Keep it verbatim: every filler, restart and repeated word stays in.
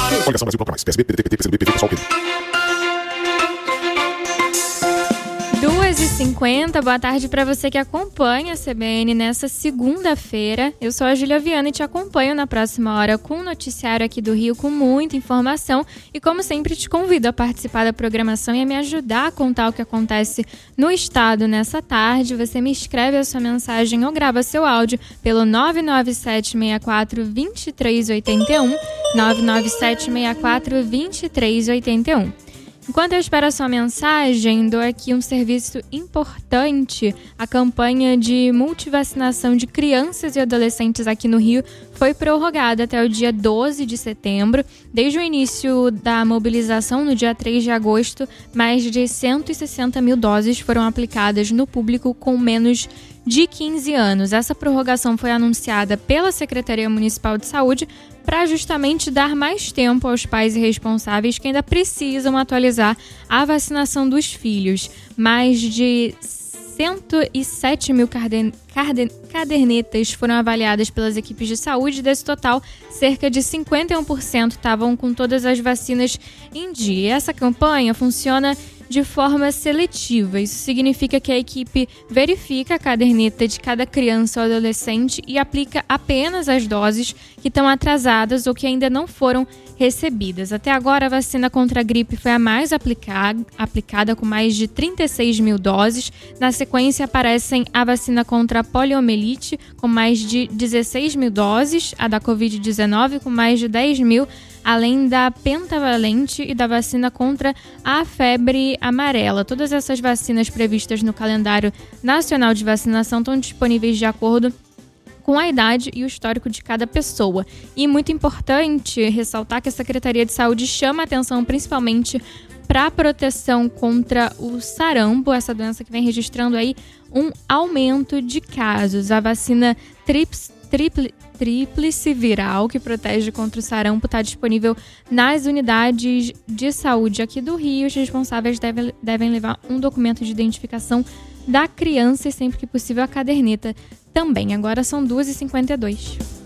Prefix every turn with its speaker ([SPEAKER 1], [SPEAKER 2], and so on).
[SPEAKER 1] Coligação Brasil Bloco Mais. P S B, P D T, P T, P C do B, P V, Pessoal, P M.
[SPEAKER 2] duas e cinquenta, boa tarde para você que acompanha a C B N nessa segunda-feira. Eu sou a Júlia Viana e te acompanho na próxima hora com um noticiário aqui do Rio com muita informação e, como sempre, te convido a participar da programação e a me ajudar a contar o que acontece no estado nessa tarde. Você me escreve a sua mensagem ou grava seu áudio pelo nove nove sete seis quatro dois três oito um, nove nove sete seis quatro dois três oito um. Enquanto eu espero a sua mensagem, dou aqui um serviço importante. A campanha de multivacinação de crianças e adolescentes aqui no Rio foi prorrogada até o dia doze de setembro. Desde o início da mobilização, no dia três de agosto, mais de cento e sessenta mil doses foram aplicadas no público com menos de quinze anos. Essa prorrogação foi anunciada pela Secretaria Municipal de Saúde para justamente dar mais tempo aos pais e responsáveis que ainda precisam atualizar a vacinação dos filhos. Mais de cento e sete mil carden- carden- cadernetas foram avaliadas pelas equipes de saúde. Desse total, cerca de cinquenta e um por cento estavam com todas as vacinas em dia. Essa campanha funciona de forma seletiva. Isso significa que a equipe verifica a caderneta de cada criança ou adolescente e aplica apenas as doses que estão atrasadas ou que ainda não foram recebidas. Até agora, a vacina contra a gripe foi a mais aplicada, aplicada com mais de trinta e seis mil doses. Na sequência, aparecem a vacina contra a poliomielite, com mais de dezesseis mil doses, a da covid dezenove, com mais de dez mil, além da pentavalente e da vacina contra a febre amarela. Todas essas vacinas previstas no calendário nacional de vacinação estão disponíveis de acordo com a idade e o histórico de cada pessoa. E muito importante ressaltar que a Secretaria de Saúde chama a atenção principalmente para a proteção contra o sarampo, essa doença que vem registrando aí um aumento de casos. A vacina trips, tripli, tríplice viral, que protege contra o sarampo, está disponível nas unidades de saúde aqui do Rio. Os responsáveis devem, devem levar um documento de identificação da criança e, sempre que possível, a caderneta também. Agora são duas e cinquenta e dois.